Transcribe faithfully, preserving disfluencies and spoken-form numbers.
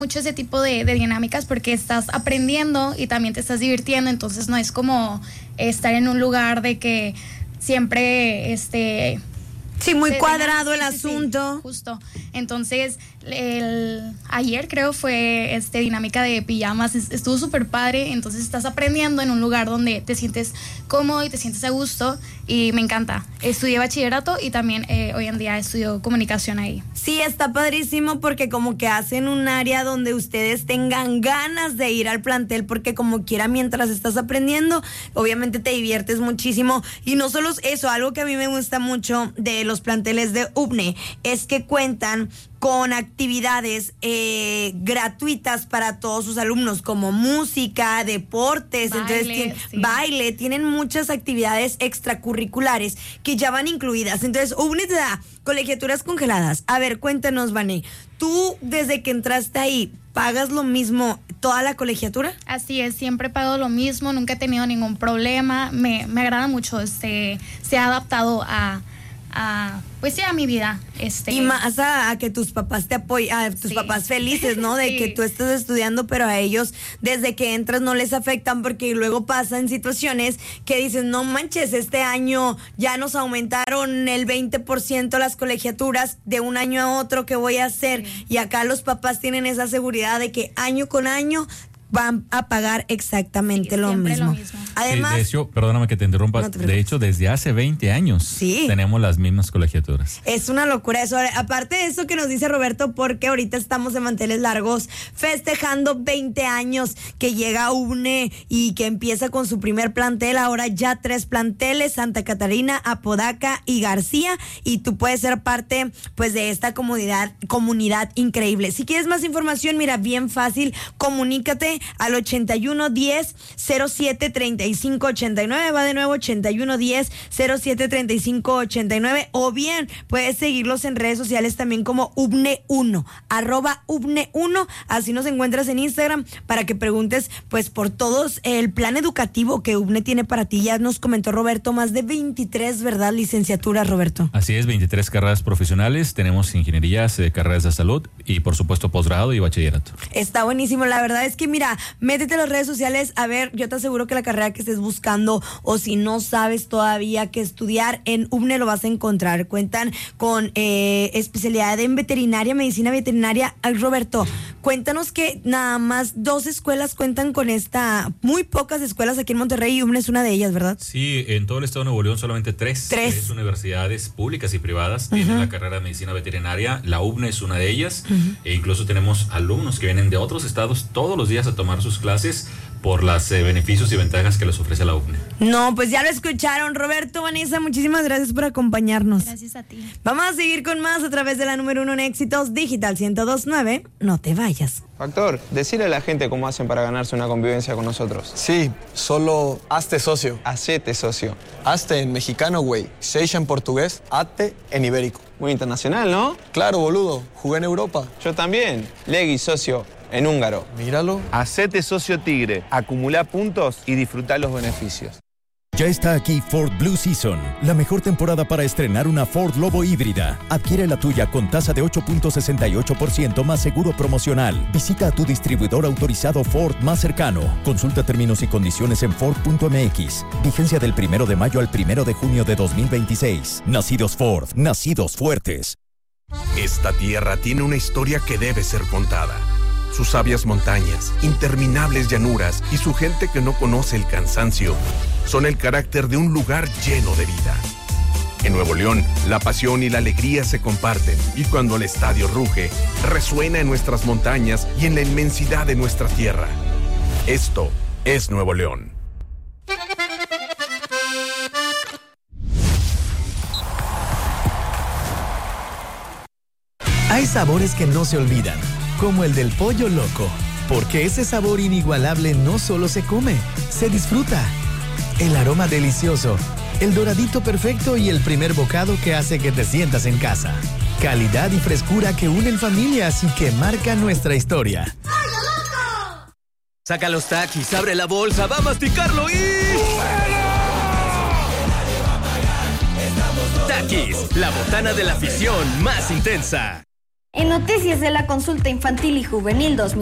mucho ese tipo de, de dinámicas porque estás aprendiendo y también te estás divirtiendo, entonces no es como estar en un lugar de que siempre este sí, muy se cuadrado digan, el sí, sí, asunto. sí, justo. Entonces, el, ayer creo fue este dinámica de pijamas, estuvo súper padre, entonces estás aprendiendo en un lugar donde te sientes cómodo y te sientes a gusto y me encanta. Estudié bachillerato y también eh, hoy en día estudio comunicación ahí. Sí, está padrísimo porque como que hacen un área donde ustedes tengan ganas de ir al plantel, porque como quiera mientras estás aprendiendo, obviamente te diviertes muchísimo. Y no solo eso, algo que a mí me gusta mucho de los planteles de U B N E es que cuentan con actividades eh, gratuitas para todos sus alumnos, como música, deportes, baile, entonces tienen, sí. baile, tienen muchas actividades extracurriculares que ya van incluidas. Entonces, U B N E te da colegiaturas congeladas. A ver, cuéntanos, Vane, tú desde que entraste ahí, ¿pagas lo mismo toda la colegiatura? Así es, siempre pago lo mismo, nunca he tenido ningún problema, me, me agrada mucho, este, se ha adaptado a, a pues sí, a mi vida. Este. Y más a, a que tus papás te apoyen, a tus sí. papás felices, ¿no? De sí. que tú estás estudiando, pero a ellos desde que entras no les afectan, porque luego pasan situaciones que dicen, no manches, este año ya nos aumentaron el veinte por ciento las colegiaturas de un año a otro, ¿qué voy a hacer? Sí. Y acá los papás tienen esa seguridad de que año con año van a pagar exactamente sí, lo, mismo. lo mismo. Además, sí, de hecho, perdóname que te interrumpa, no te de hecho, desde hace veinte años sí. tenemos las mismas colegiaturas. Es una locura eso. Aparte de eso que nos dice Roberto, porque ahorita estamos de manteles largos festejando veinte años que llega U B N E y que empieza con su primer plantel, ahora ya tres planteles, Santa Catarina, Apodaca y García, y tú puedes ser parte pues de esta comunidad, comunidad increíble. Si quieres más información, mira, bien fácil, comunícate al ochenta y uno diez cero siete treinta y cinco ochenta y nueve, va de nuevo ochenta y uno diez cero siete treinta y cinco ochenta y nueve, o bien puedes seguirlos en redes sociales también como U B N E uno, arroba U B N E uno, así nos encuentras en Instagram para que preguntes pues por todos el plan educativo que U B N E tiene para ti. Ya nos comentó Roberto, más de veintitrés, ¿verdad? Licenciaturas, Roberto. Así es, veintitrés carreras profesionales, tenemos ingenierías, eh, carreras de salud y por supuesto posgrado y bachillerato. Está buenísimo, la verdad es que mira, métete a las redes sociales, a ver, yo te aseguro que la carrera que estés buscando o si no sabes todavía qué estudiar, en U B N E lo vas a encontrar. Cuentan con eh, especialidad en veterinaria, medicina veterinaria. Ay, Roberto, cuéntanos que nada más dos escuelas cuentan con esta, muy pocas escuelas aquí en Monterrey y U B N E es una de ellas, ¿verdad? Sí, en todo el estado de Nuevo León solamente tres, tres. tres universidades públicas y privadas uh-huh. tienen la carrera de medicina veterinaria, la U B N E es una de ellas, uh-huh. e incluso tenemos alumnos que vienen de otros estados todos los días a tomar sus clases por los eh, beneficios y ventajas que les ofrece la U B N E. No, pues ya lo escucharon, Roberto, Vanessa, muchísimas gracias por acompañarnos. Gracias a ti. Vamos a seguir con más a través de la número uno en éxitos, Digital ciento dos punto nueve, no te vayas. Factor, decirle a la gente cómo hacen para ganarse una convivencia con nosotros. Sí, solo hazte socio. Hacete socio. Hazte en mexicano, güey. Seisha en portugués, hazte en ibérico. Muy internacional, ¿no? Claro, boludo, jugué en Europa. Yo también. Legui socio en húngaro. Míralo. Hacete socio Tigre, acumula puntos y disfruta los beneficios. Ya está aquí Ford Blue Season, la mejor temporada para estrenar una Ford Lobo híbrida. Adquiere la tuya con tasa de ocho punto sesenta y ocho por ciento más seguro promocional. Visita a tu distribuidor autorizado Ford más cercano. Consulta términos y condiciones en Ford punto M X. Vigencia del primero de mayo al primero de junio de dos mil veintiséis. Nacidos Ford, nacidos fuertes. Esta tierra tiene una historia que debe ser contada. Sus sabias montañas, interminables llanuras y su gente que no conoce el cansancio son el carácter de un lugar lleno de vida. En Nuevo León, la pasión y la alegría se comparten y cuando el estadio ruge, resuena en nuestras montañas y en la inmensidad de nuestra tierra. Esto es Nuevo León. Hay sabores que no se olvidan, como el del pollo loco, porque ese sabor inigualable no solo se come, se disfruta. El aroma delicioso, el doradito perfecto y el primer bocado que hace que te sientas en casa. Calidad y frescura que unen familias y que marcan nuestra historia. ¡Pollo loco! Saca los Takis, abre la bolsa, va a masticarlo y... Takis, la botana de la afición más intensa. En noticias de la consulta infantil y juvenil dos mil